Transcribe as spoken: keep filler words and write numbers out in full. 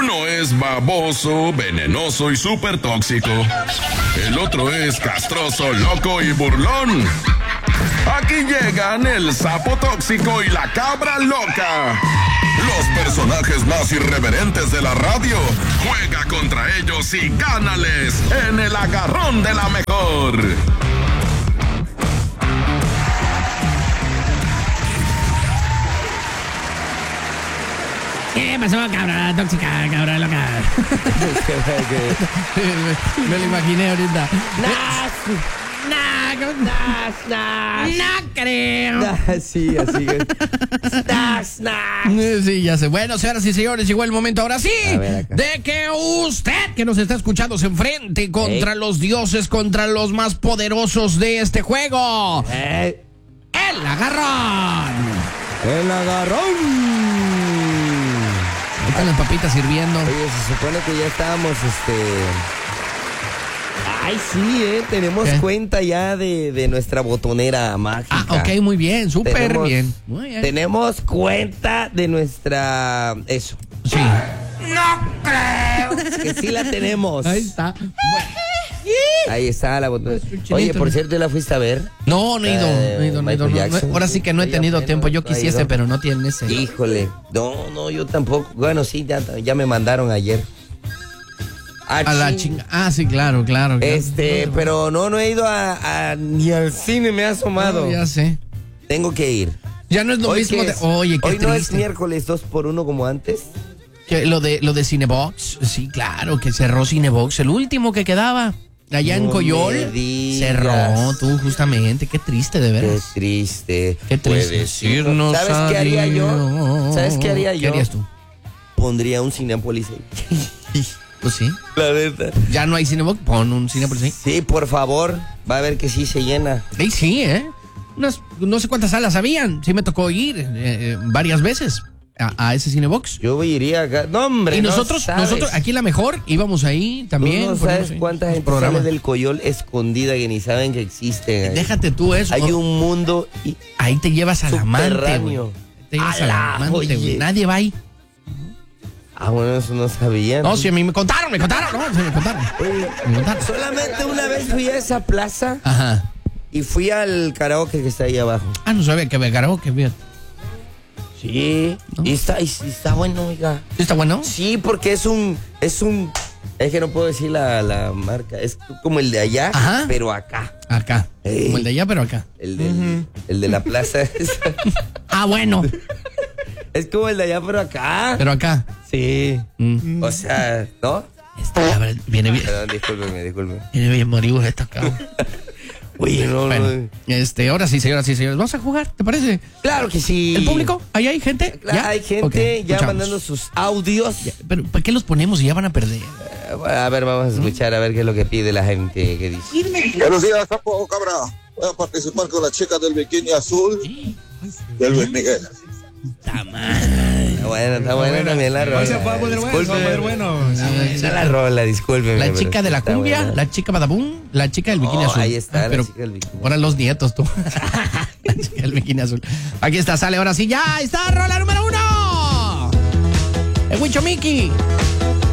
Uno es baboso, venenoso y súper tóxico. El otro es castroso, loco y burlón. Aquí llegan el sapo tóxico y la cabra loca. Los personajes más irreverentes de la radio. Juega contra ellos y gánales en el agarrón de la mejor. ¿Qué pasó, cabra tóxica, cabra loca? me, me lo imaginé ahorita. Nas, nas, nas. No creo. Nas, sí, así es. Nas, nas. Sí, ya sé. Bueno, señoras y señores, llegó el momento ahora sí de que usted que nos está escuchando se enfrente contra Ey. los dioses, contra los más poderosos de este juego. Ey. El agarrón. El agarrón. Ahí están las papitas sirviendo. Oye, se supone que ya estábamos, este... Ay, sí, ¿eh? Tenemos ¿Qué? cuenta ya de, de nuestra botonera mágica. Ah, ok, muy bien, súper bien. Muy bien. Tenemos cuenta de nuestra... Eso. Sí. No creo. Que sí la tenemos. Ahí está. Bueno. Ahí está la botonera. Oye, por cierto, ¿la fuiste a ver? No, no he ido, no he ido, no he ido. No, no, ahora sí que no he tenido tiempo. Yo quisiese, pero no tiene ese. Híjole. No, no, yo tampoco. Bueno, sí, ya, ya me mandaron ayer. A, a la chinga. Ah, sí, claro, claro. Este, claro. Pero no, no he ido a, a ni al cine, me ha asomado. No, ya sé. Tengo que ir. Ya no es lo ¿Hoy mismo. Es? De, oye, qué Hoy triste. No es miércoles dos por uno como antes. ¿Qué, lo de lo de Cinebox, sí, claro, que cerró Cinebox, el último que quedaba. Allá no en Coyol cerró, tú justamente, qué triste de veras. Qué triste. Qué triste decirnos. ¿Sabes qué haría yo? ¿Sabes qué haría yo? ¿Qué harías tú? Pondría un Cinépolis ahí. Pues sí. La verdad. Ya no hay Cinebox, pon un Cinépolis ahí. Sí, por favor, va a ver que sí se llena. Sí, sí, ¿eh? Unas, no sé cuántas salas habían, sí me tocó ir eh, varias veces. A, a ese Cinebox. Yo iría acá. No, hombre. Y nosotros, no nosotros aquí en La Mejor íbamos ahí también. Tú no sabes cuánta gente sale del Coyol escondida que ni saben que existe. Déjate tú eso. Hay un mundo. Y ahí te llevas al amante. Te llevas al amante, güey. Nadie va ahí. Ah, bueno, eso no sabía. No, sí, a mí me contaron, me contaron, no, sí, me contaron. Oye, me contaron. Solamente una vez fui a esa plaza. Ajá. Y fui al karaoke que está ahí abajo. Ah, no sabía que había karaoke, fíjate. Sí, ¿no? y, está, y está bueno, oiga. ¿Sí está bueno? Sí, porque es un, es un, es que no puedo decir la, la marca, es como el de allá, Ajá. pero acá. Acá, Ey. como el de allá, pero acá. El, del, uh-huh. el de la plaza. Ah, bueno. Es como el de allá, pero acá. Pero acá. Sí. Mm. O sea, ¿no? Esta, ver, viene bien. Perdón, discúlpeme, discúlpeme. Viene bien morimos esta acá. Oye, no, bueno, no. Este, ahora sí, señoras y señores, vamos a jugar, ¿te parece? Claro que sí. ¿El público? ¿Ahí hay gente? Claro, ¿Ya? hay gente okay, ya escuchamos. mandando sus audios. Ya, pero ¿para qué los ponemos si ya van a perder? Uh, a ver, vamos a escuchar a ver qué es lo que pide la gente que dice. Buenos días, Sapo Cabra. Voy a participar con la chica del bikini azul ¿Sí? del Luis Miguel. Está mal. Está bueno, está bueno también la rola. Se puede poner bueno, se puede poner bueno. Está la rola, discúlpeme. La chica de la cumbia, buena. La chica badabum, la chica del bikini oh, azul. Ahí está, ah, la pero chica del bikini. Ahora los nietos, tú. La chica del bikini azul. Aquí está, sale ahora sí, ya está, rola número uno. El Huicho Miki.